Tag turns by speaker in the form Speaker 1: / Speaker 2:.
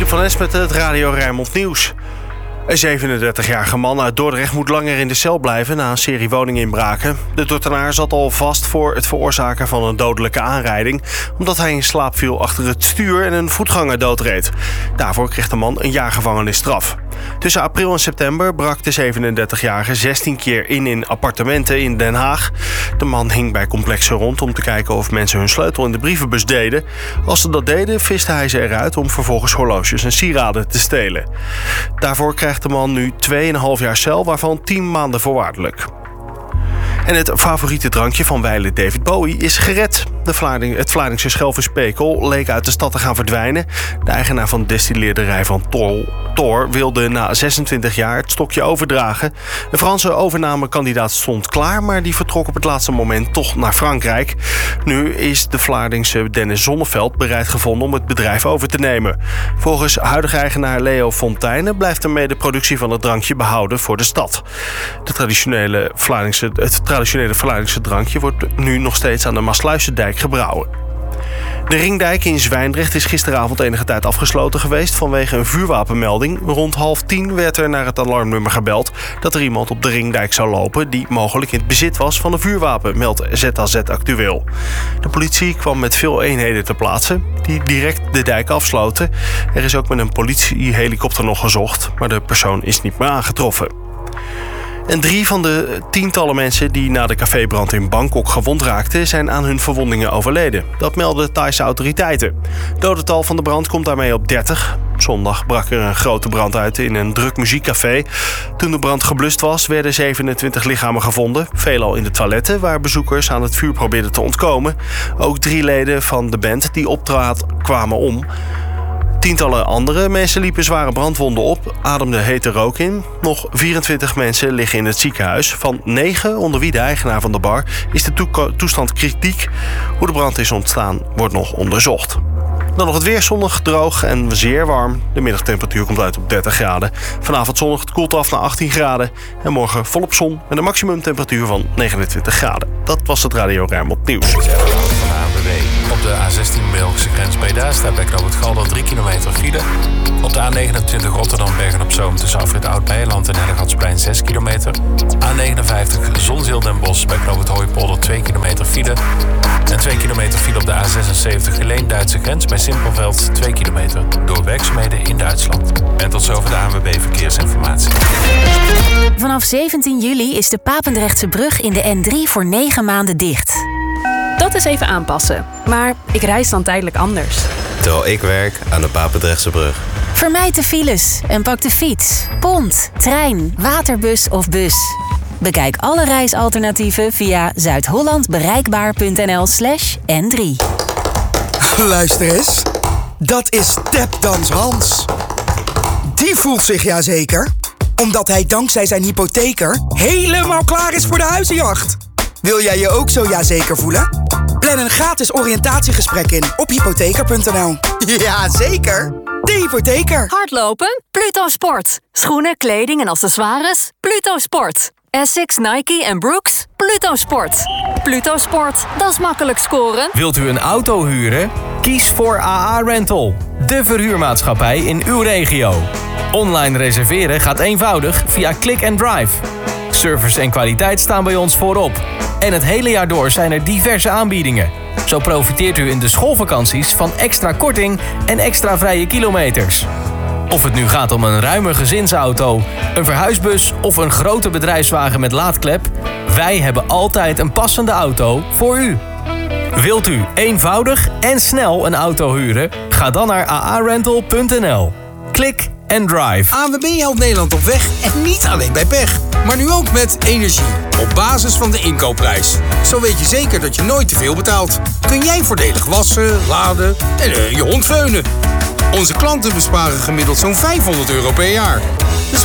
Speaker 1: van Es met het Radio Rijnmond Nieuws. Een 37-jarige man uit Dordrecht moet langer in de cel blijven na een serie woninginbraken. De Dordtenaar zat al vast voor het veroorzaken van een dodelijke aanrijding, omdat hij in slaap viel achter het stuur en een voetganger doodreed. Daarvoor kreeg de man een jaar gevangenisstraf. Tussen april en september brak de 37-jarige 16 keer in appartementen in Den Haag. De man hing bij complexen rond om te kijken of mensen hun sleutel in de brievenbus deden. Als ze dat deden, viste hij ze eruit om vervolgens horloges en sieraden te stelen. Daarvoor krijgt de man nu 2,5 jaar cel, waarvan 10 maanden voorwaardelijk. En het favoriete drankje van wijlen David Bowie is gered. Het Vlaardingse Schelvisch-Pekel leek uit de stad te gaan verdwijnen. De eigenaar van de destilleerderij van Thor wilde na 26 jaar het stokje overdragen. Een Franse overnamekandidaat stond klaar, maar die vertrok op het laatste moment toch naar Frankrijk. Nu is de Vlaardingse Dennis Zonneveld bereid gevonden om het bedrijf over te nemen. Volgens huidige eigenaar Leo Fontijnen blijft ermee de productie van het drankje behouden voor de stad. Het traditionele Vlaardingse drankje wordt nu nog steeds aan de Maasluisendijk gebrouwen. De Ringdijk in Zwijndrecht is gisteravond enige tijd afgesloten geweest vanwege een vuurwapenmelding. Rond 9:30 werd er naar het alarmnummer gebeld dat er iemand op de Ringdijk zou lopen die mogelijk in het bezit was van een vuurwapen, meldt ZAZ Actueel. De politie kwam met veel eenheden ter plaatse die direct de dijk afsloten. Er is ook met een politiehelikopter nog gezocht, maar de persoon is niet meer aangetroffen. En 3 van de tientallen mensen die na de cafébrand in Bangkok gewond raakten, zijn aan hun verwondingen overleden. Dat melden Thaise autoriteiten. Het dodental van de brand komt daarmee op 30. Zondag brak er een grote brand uit in een druk muziekcafé. Toen de brand geblust was, werden 27 lichamen gevonden. Veelal in de toiletten, waar bezoekers aan het vuur probeerden te ontkomen. Ook 3 leden van de band die optrad kwamen om. Tientallen andere mensen liepen zware brandwonden op, ademden hete rook in. Nog 24 mensen liggen in het ziekenhuis. Van 9, onder wie de eigenaar van de bar, is de toestand kritiek. Hoe de brand is ontstaan, wordt nog onderzocht. Dan nog het weer, zonnig, droog en zeer warm. De middagtemperatuur komt uit op 30 graden. Vanavond zonnig, het koelt af naar 18 graden. En morgen volop zon met een maximumtemperatuur van 29 graden. Dat was het Radio Rijnmond Nieuws.
Speaker 2: Op de A16 Belgische grens Breda staat bij knooppunt Galder 3 kilometer file. Op de A29 Rotterdam-Bergen-op-Zoom tussen Afrit Oud-Beijerland en Hellegatsplein 6 kilometer. A59 Zonzeel-Den Bosch bij knooppunt Hooipolder 2 kilometer file. En 2 kilometer file op de A76 Geleen-Duitse grens bij Simpelveld 2 kilometer. Door werkzaamheden in Duitsland. En tot zover de ANWB Verkeersinformatie.
Speaker 3: Vanaf 17 juli is de Papendrechtse brug in de N3 voor 9 maanden dicht.
Speaker 4: Dat is even aanpassen. Maar ik reis dan tijdelijk anders.
Speaker 5: Terwijl ik werk aan de Papendrechtse brug.
Speaker 3: Vermijd de files en pak de fiets, pont, trein, waterbus of bus. Bekijk alle reisalternatieven via zuidhollandbereikbaar.nl/N3.
Speaker 6: Luister eens. Dat is Tapdans Hans. Die voelt zich ja zeker, omdat hij dankzij zijn hypotheker helemaal klaar is voor de huizenjacht. Wil jij je ook zo jazeker voelen? Plan een gratis oriëntatiegesprek in op hypotheker.nl. Jazeker, de hypotheker.
Speaker 7: Hardlopen? Pluto Sport. Schoenen, kleding en accessoires? Pluto Sport. Essex, Nike en Brooks? Pluto Sport. Pluto Sport, dat is makkelijk scoren.
Speaker 8: Wilt u een auto huren? Kies voor AA Rental, de verhuurmaatschappij in uw regio. Online reserveren gaat eenvoudig via Click and Drive. Service en kwaliteit staan bij ons voorop. En het hele jaar door zijn er diverse aanbiedingen. Zo profiteert u in de schoolvakanties van extra korting en extra vrije kilometers. Of het nu gaat om een ruime gezinsauto, een verhuisbus of een grote bedrijfswagen met laadklep, wij hebben altijd een passende auto voor u. Wilt u eenvoudig en snel een auto huren? Ga dan naar aarental.nl. Klik en drive.
Speaker 9: ANWB helpt Nederland op weg en niet alleen bij pech. Maar nu ook met energie. Op basis van de inkoopprijs. Zo weet je zeker dat je nooit te veel betaalt. Kun jij voordelig wassen, laden en je hond veunen. Onze klanten besparen gemiddeld zo'n €500 per jaar.